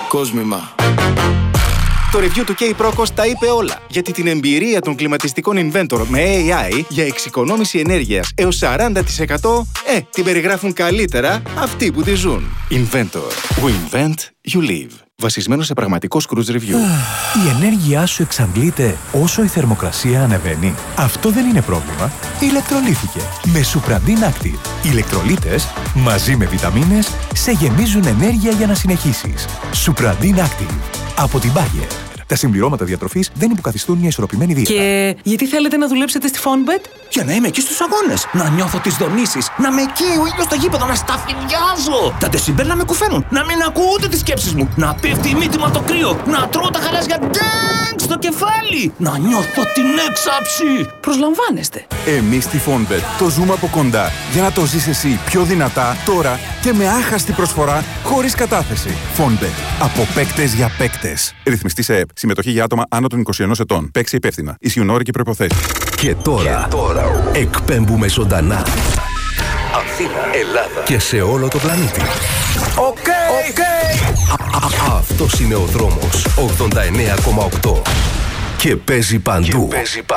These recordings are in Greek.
Κόσμημα. Το review του K-Procos τα είπε όλα, γιατί την εμπειρία των κλιματιστικών Inventor με AI για εξοικονόμηση ενέργειας έως 40% την περιγράφουν καλύτερα αυτοί που τη ζουν. Inventor. We invent, you live. Βασισμένο σε πραγματικό Cruise Review. Η ενέργειά σου εξαντλείται όσο η θερμοκρασία ανεβαίνει. Αυτό δεν είναι πρόβλημα. Ηλεκτρολύθηκε με Supradin Active. Οι ηλεκτρολίτες μαζί με βιταμίνες σε γεμίζουν ενέργεια για να συνεχίσεις. Supradin Active από την Bayer. Τα συμπληρώματα διατροφής δεν υποκαθιστούν μια ισορροπημένη δίαιτα. Και γιατί θέλετε να δουλέψετε στη Fonbet? Για να είμαι εκεί στους αγώνες. Να νιώθω τις δονήσεις. Να με καίει ο ήλιος στο γήπεδο. Να σταφυλιάζω. Τα ντεσιμπέλ να με κουφαίνουν. Να μην ακούω ούτε τις σκέψεις μου. Να πέφτει η μύτη μου από το κρύο. Να τρώω τα χαλάζια ντάγκ στο κεφάλι. Να νιώθω την έξαψη. Προσλαμβάνεστε. Εμείς στη Fonbet το ζούμε από κοντά για να το ζεις εσύ πιο δυνατά τώρα και με άχαστη προσφορά χωρίς κατάθεση. Fonbet. Από παίκτες για παίκτες. Ρυθμιστή σε ΕΕΠ. Συμμετοχή για άτομα άνω των 21 ετών. Παίξει υπεύθυνα. Ισχύουν όροι και προϋποθέσεις. Και τώρα εκπέμπουμε ζωντανά Αθήνα, Ελλάδα και σε όλο το πλανήτη. Αυτός είναι ο δρόμος 89,8 και παίζει παντού.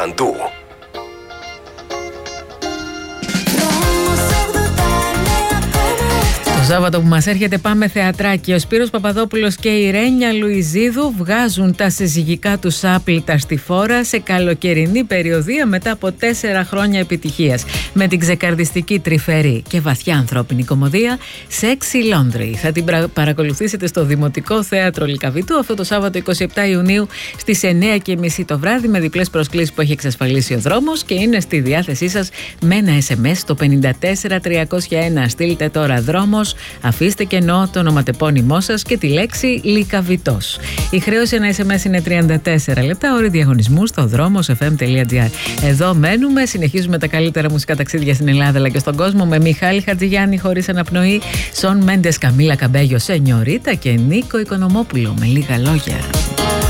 Το Σάββατο που μας έρχεται πάμε θεατράκι. Ο Σπύρος Παπαδόπουλος και η Ρένια Λουιζίδου βγάζουν τα συζυγικά τους άπλυτα στη φόρα σε καλοκαιρινή περιοδία μετά από 4 χρόνια επιτυχίας. Με την ξεκαρδιστική, τρυφερή και βαθιά ανθρώπινη κωμωδία Sexy Laundry. Θα την παρακολουθήσετε στο Δημοτικό Θέατρο Λυκαβητού αυτό το Σάββατο 27 Ιουνίου στις 9:30 το βράδυ με διπλές προσκλήσεις που έχει εξασφαλίσει ο δρόμος και είναι στη διάθεσή σας με ένα SMS στο 54301. Στείλτε τώρα δρόμος, αφήστε κενό το ονοματεπώνυμό σας και τη λέξη Λυκαβητός. Η χρέωση ένα SMS είναι 34 λεπτά, όροι διαγωνισμού στο δρόμος.fm.gr. Εδώ μένουμε, συνεχίζουμε τα καλύτερα μουσικά ταξίδια στην Ελλάδα αλλά και στον κόσμο με Μιχάλη Χατζηγιάννη χωρίς αναπνοή, Σον Μέντες, Καμίλα Καμπέγιο, Σενιωρίτα και Νίκο Οικονομόπουλο με λίγα λόγια.